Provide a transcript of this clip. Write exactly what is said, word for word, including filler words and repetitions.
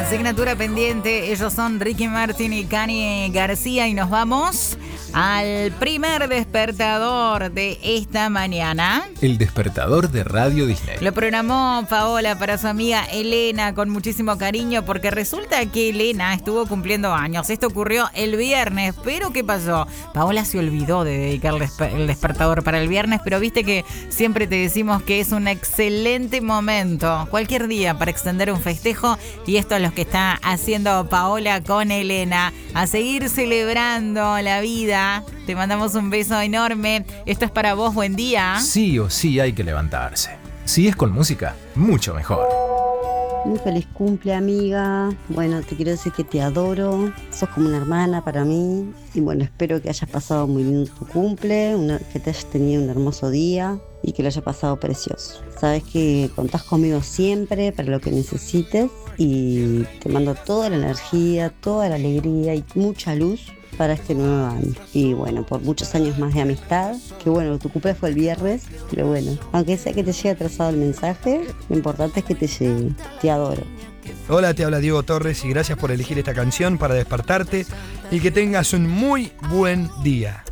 Asignatura pendiente, ellos son Ricky Martin y Kanye García y nos vamos al primer despertador de esta mañana. El despertador de Radio Disney. Lo programó Paola para su amiga Elena con muchísimo cariño porque resulta que Elena estuvo cumpliendo años. Esto ocurrió el viernes, pero ¿qué pasó? Paola se olvidó de dedicar el, desper- el despertador para el viernes, pero viste que siempre te decimos que es un excelente momento, cualquier día para extender un festejo y esto es lo que está haciendo Paola con Elena, a seguir celebrando la vida. Te mandamos un beso enorme. Esto es para vos, buen día. Sí o sí hay que levantarse. Si es con música, mucho mejor. Muy feliz cumple, amiga. Bueno, te quiero decir que te adoro. Sos como una hermana para mí. Y bueno, espero que hayas pasado muy bien tu cumple, una, que te hayas tenido un hermoso día y que lo hayas pasado precioso. Sabes que contás conmigo siempre para lo que necesites y te mando toda la energía, toda la alegría y mucha luz para este nuevo año. Y bueno, por muchos años más de amistad, que bueno, tu cumple fue el viernes, pero bueno, aunque sea que te llegue atrasado el mensaje, lo importante es que te llegue. Te adoro. Hola, te habla Diego Torres y gracias por elegir esta canción para despertarte y que tengas un muy buen día.